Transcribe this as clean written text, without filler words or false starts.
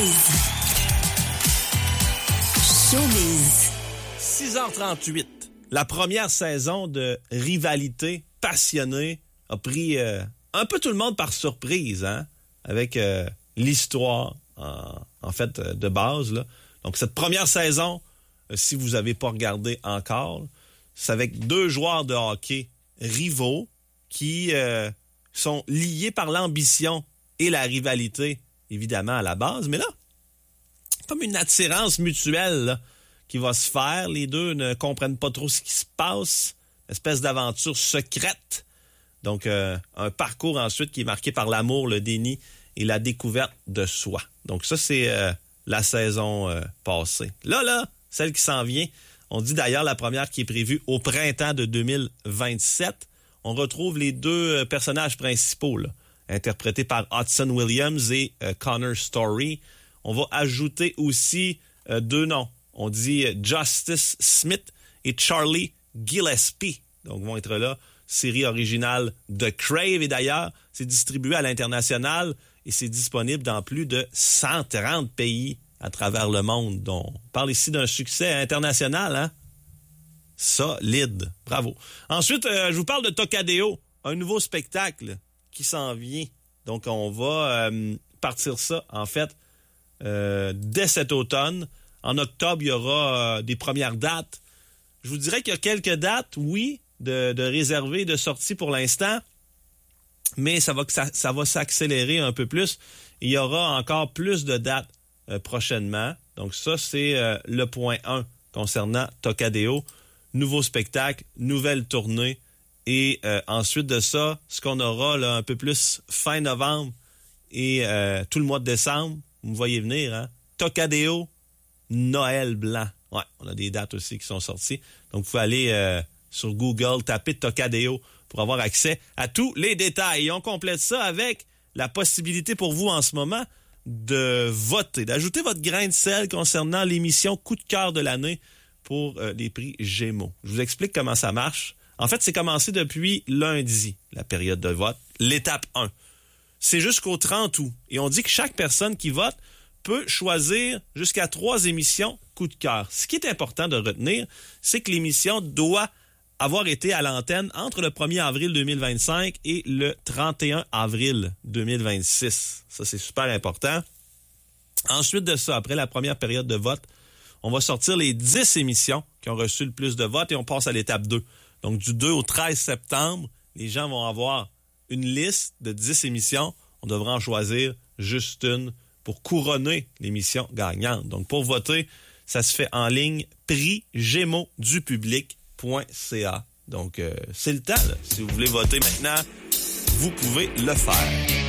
Showbiz. 6h38. La première saison de Rivalité passionnée a pris un peu tout le monde par surprise, hein, avec l'histoire en fait de base, là. Donc cette première saison, si vous n'avez pas regardé encore, c'est avec 2 joueurs de hockey rivaux qui sont liés par l'ambition et la rivalité, évidemment, à la base. Mais là, comme une attirance mutuelle là, qui va se faire. Les deux ne comprennent pas trop ce qui se passe. Une espèce d'aventure secrète. Donc, un parcours ensuite qui est marqué par l'amour, le déni et la découverte de soi. Donc, ça, c'est la saison passée. Là, celle qui s'en vient, on dit d'ailleurs la première qui est prévue au printemps de 2027. On retrouve les 2 personnages principaux, là, interprétés par Hudson Williams et Connor Story. On va ajouter aussi 2 noms. On dit Justice Smith et Charlie Gillespie. Donc, vont être là. Série originale de Crave. Et d'ailleurs, c'est distribué à l'international et c'est disponible dans plus de 130 pays à travers le monde. Donc, on parle ici d'un succès international, hein? Solide. Bravo. Ensuite, je vous parle de Tocadéo, un nouveau spectacle qui s'en vient. Donc, on va partir ça, en fait, dès cet automne. En octobre, il y aura des premières dates. Je vous dirais qu'il y a quelques dates, oui, de réservées, de sorties pour l'instant, mais ça va s'accélérer un peu plus. Il y aura encore plus de dates prochainement. Donc ça, c'est le point 1 concernant Tocadéo. Nouveau spectacle, nouvelle tournée. Et ensuite de ça, ce qu'on aura là, un peu plus fin novembre et tout le mois de décembre, vous me voyez venir, hein? Tocadéo, Noël blanc. Ouais, on a des dates aussi qui sont sorties. Donc, vous pouvez aller sur Google, taper Tocadéo pour avoir accès à tous les détails. Et on complète ça avec la possibilité pour vous en ce moment de voter, d'ajouter votre grain de sel concernant l'émission Coup de cœur de l'année pour les prix Gémeaux. Je vous explique comment ça marche. En fait, c'est commencé depuis lundi, la période de vote, l'étape 1. C'est jusqu'au 30 août. Et on dit que chaque personne qui vote peut choisir jusqu'à 3 émissions coup de cœur. Ce qui est important de retenir, c'est que l'émission doit avoir été à l'antenne entre le 1er avril 2025 et le 31 avril 2026. Ça, c'est super important. Ensuite de ça, après la première période de vote, on va sortir les 10 émissions qui ont reçu le plus de votes et on passe à l'étape 2. Donc, du 2 au 13 septembre, les gens vont avoir une liste de 10 émissions. On devra en choisir juste une pour couronner l'émission gagnante. Donc, pour voter, ça se fait en ligne, prixgémeauxdupublic.ca. Donc, c'est le temps, là. Si vous voulez voter maintenant, vous pouvez le faire.